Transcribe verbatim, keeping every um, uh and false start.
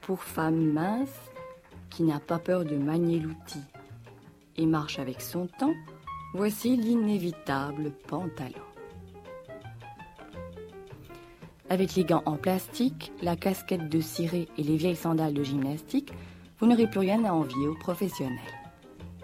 pour femme mince qui n'a pas peur de manier l'outil et marche avec son temps, voici l'inévitable pantalon. Avec les gants en plastique, la casquette de ciré et les vieilles sandales de gymnastique, vous n'aurez plus rien à envier aux professionnels.